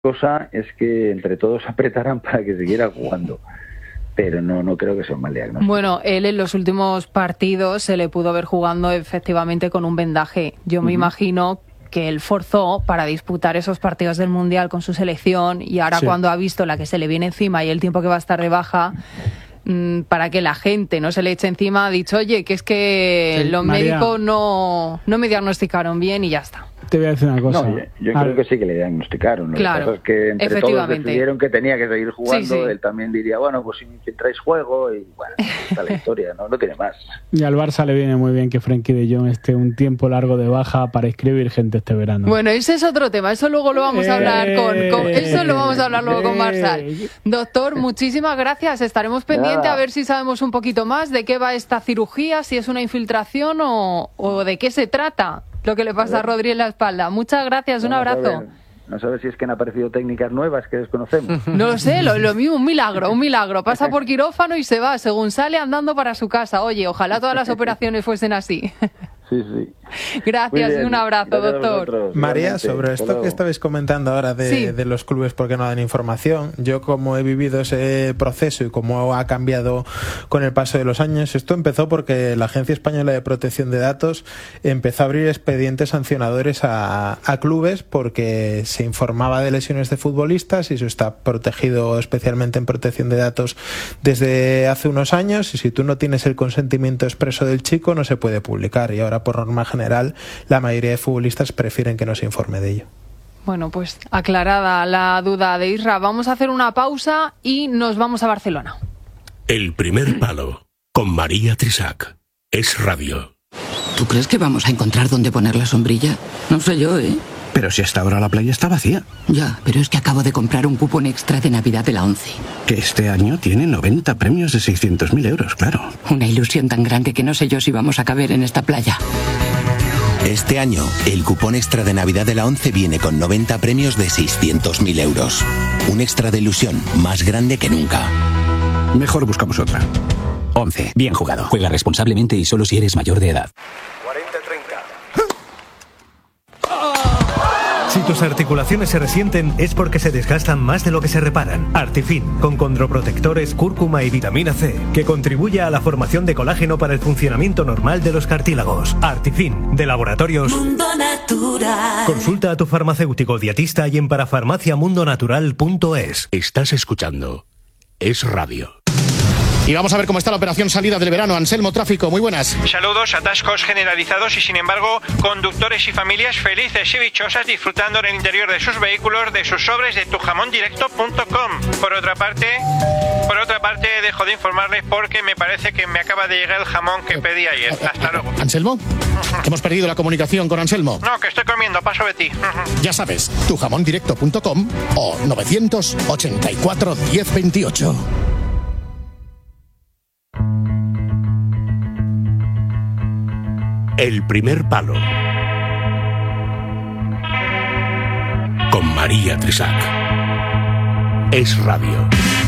cosa es que entre todos apretaran para que siguiera jugando. Pero no creo que sea un mal diagnóstico. Bueno, él en los últimos partidos se le pudo ver jugando efectivamente con un vendaje. Yo me imagino que él forzó para disputar esos partidos del Mundial con su selección y ahora cuando ha visto la que se le viene encima y el tiempo que va a estar de baja, para que la gente no se le eche encima, ha dicho, oye, que es que los médicos no me diagnosticaron bien y ya está. Te voy a decir una cosa. No, yo creo que sí que le diagnosticaron. Claro, lo que pasa es que entre todos decidieron que tenía que seguir jugando. Él también diría, bueno, pues si traes juego y bueno, está la historia, no tiene más. Y al Barça le viene muy bien que Frenkie de Jong esté un tiempo largo de baja para inscribir gente este verano. Bueno, ese es otro tema, eso luego lo vamos a hablar eso lo vamos a hablar luego con Marsal. Doctor, muchísimas gracias, estaremos pendientes a ver si sabemos un poquito más de qué va esta cirugía, si es una infiltración o de qué se trata. Lo que le pasa a Rodri en la espalda. Muchas gracias, un abrazo. No sabes si es que han aparecido técnicas nuevas que desconocemos. No lo sé, lo mismo, un milagro. Pasa por quirófano y se va, según sale andando para su casa. Oye, ojalá todas las operaciones fuesen así. Sí. Gracias, un abrazo, doctor. María, sobre esto que estabais comentando ahora de los clubes porque no dan información, yo como he vivido ese proceso y cómo ha cambiado con el paso de los años, esto empezó porque la Agencia Española de Protección de Datos empezó a abrir expedientes sancionadores a clubes porque se informaba de lesiones de futbolistas y eso está protegido especialmente en protección de datos desde hace unos años y si tú no tienes el consentimiento expreso del chico no se puede publicar y ahora por norma general la mayoría de futbolistas prefieren que no se informe de ello. Bueno, pues aclarada la duda de Isra, vamos a hacer una pausa y nos vamos a Barcelona. El primer palo con María Trisac. Es radio. ¿Tú crees que vamos a encontrar dónde poner la sombrilla? No sé yo, ¿eh? Pero si hasta ahora la playa está vacía. Ya, pero es que acabo de comprar un cupón extra de Navidad de la ONCE. Que este año tiene 90 premios de 600.000 euros, claro. Una ilusión tan grande que no sé yo si vamos a caber en esta playa. Este año, el cupón extra de Navidad de la ONCE viene con 90 premios de 600.000 euros. Un extra de ilusión más grande que nunca. Mejor buscamos otra. ONCE, bien jugado. Juega responsablemente y solo si eres mayor de edad. 40-30. Si tus articulaciones se resienten es porque se desgastan más de lo que se reparan. Artifin, con condroprotectores, cúrcuma y vitamina C, que contribuye a la formación de colágeno para el funcionamiento normal de los cartílagos. Artifin, de Laboratorios Mundo Natural. Consulta a tu farmacéutico dietista y en parafarmaciamundonatural.es. Estás escuchando Es Radio. Y vamos a ver cómo está la operación salida del verano. Anselmo, tráfico, muy buenas. Saludos, atascos generalizados y sin embargo, conductores y familias felices y dichosas disfrutando en el interior de sus vehículos de sus sobres de tujamondirecto.com. Por otra parte, dejo de informarles porque me parece que me acaba de llegar el jamón que pedí ayer. Hasta luego. ¿Anselmo? Hemos perdido la comunicación con Anselmo. No, que estoy comiendo, paso de ti. Ya sabes, tujamondirecto.com o 984 1028. El primer palo con María Trisac. Es radio.